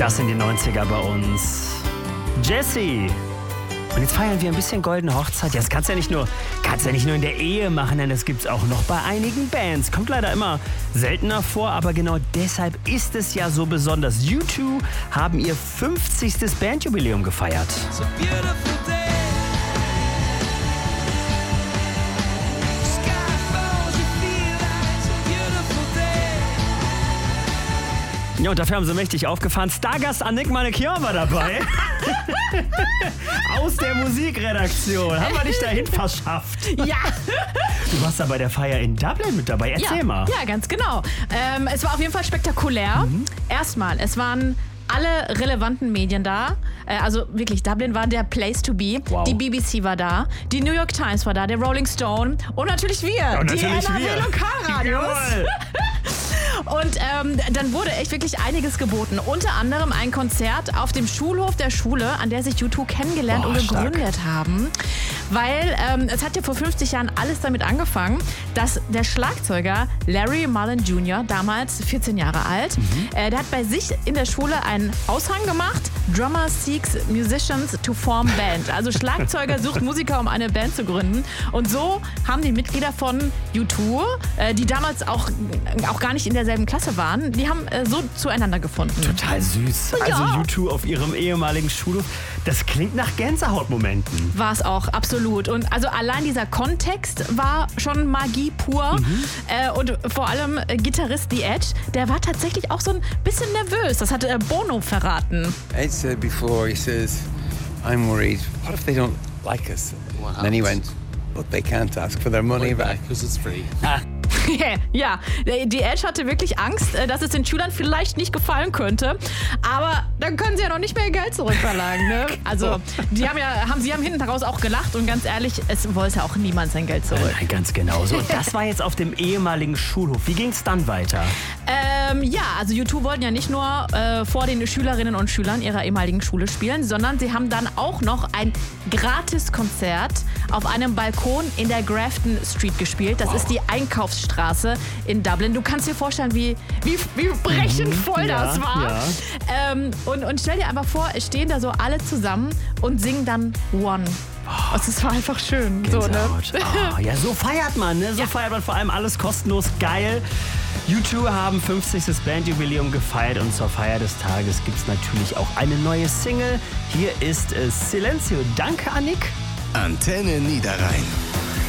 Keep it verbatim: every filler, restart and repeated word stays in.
Das sind die neunziger bei uns. Jessie. Und jetzt feiern wir ein bisschen goldene Hochzeit. Ja, das kannst du ja nicht nur, kannst ja nicht nur in der Ehe machen, denn das gibt's auch noch bei einigen Bands. Kommt leider immer seltener vor, aber genau deshalb ist es ja so besonders. U zwei haben ihr fünfzigstes Bandjubiläum gefeiert. It's a beautiful day. Sky falls, you feel like it's a beautiful day. Ja, und dafür haben sie mächtig aufgefahren. Stargast Annick Manekian war dabei. Aus der Musikredaktion. Haben wir dich dahin verschafft? Ja. Du warst da bei der Feier in Dublin mit dabei. Erzähl ja, mal. Ja, ganz genau. Ähm, es war auf jeden Fall spektakulär. Mhm. Erstmal, es waren alle relevanten Medien da. Äh, also wirklich, Dublin war der Place to be. Wow. Die B B C war da, die New York Times war da, der Rolling Stone und natürlich wir, und die natürlich N R W wir. Lokalradios. Jawohl. Und ähm, dann wurde echt wirklich einiges geboten. Unter anderem ein Konzert auf dem Schulhof der Schule, an der sich U zwei kennengelernt Boah, und gegründet stark. haben. Weil ähm, es hat ja vor fünfzig Jahren alles damit angefangen, dass der Schlagzeuger Larry Mullen Junior, damals vierzehn Jahre alt, mhm. äh, der hat bei sich in der Schule einen Aushang gemacht: Drummer seeks musicians to form band. Also Schlagzeuger sucht Musiker, um eine Band zu gründen. Und so haben die Mitglieder von U zwei, äh, die damals auch, auch gar nicht in derselben Klasse waren, die haben äh, so zueinander gefunden. Total süß. Ja. Also U zwei auf ihrem ehemaligen Schulhof. Das klingt nach Gänsehautmomenten. War es auch, absolut. Und also allein dieser Kontext war schon Magie pur. Mhm. Äh, und vor allem äh, Gitarrist The Edge, der war tatsächlich auch so ein bisschen nervös. Das hat äh, Bono verraten. Ed said before, he says, I'm worried, what if they don't like us? What And then he happens? went, but they can't ask for their money back. Because it's free. Ja, die Edge hatte wirklich Angst, äh, dass es den Schülern vielleicht nicht gefallen könnte. Aber dann können sie ja noch nicht mehr ihr Geld zurückverlangen. Ne? Also, die haben ja, haben, sie haben hinten daraus auch gelacht und ganz ehrlich, es wollte ja auch niemand sein Geld zurück. Nein, ganz genau so. Und das war jetzt auf dem ehemaligen Schulhof. Wie ging es dann weiter? Ähm, ja, also U zwei wollten ja nicht nur äh, vor den Schülerinnen und Schülern ihrer ehemaligen Schule spielen, sondern sie haben dann auch noch ein Gratiskonzert auf einem Balkon in der Grafton Street gespielt. Das wow. ist die Einkaufsstraße in Dublin. Du kannst dir vorstellen, wie, wie, wie brechend voll ja, das war. Ja. Ähm, und, und stell dir einfach vor, es stehen da so alle zusammen und singen dann One. Oh, das war einfach schön. So, ne? Oh, ja, so feiert man, ne? So ja. feiert man vor allem alles kostenlos, geil. U zwei haben fünfzigstes Bandjubiläum gefeiert und zur Feier des Tages gibt es natürlich auch eine neue Single. Hier ist es Silencio. Danke, Annick. Antenne Niederrhein.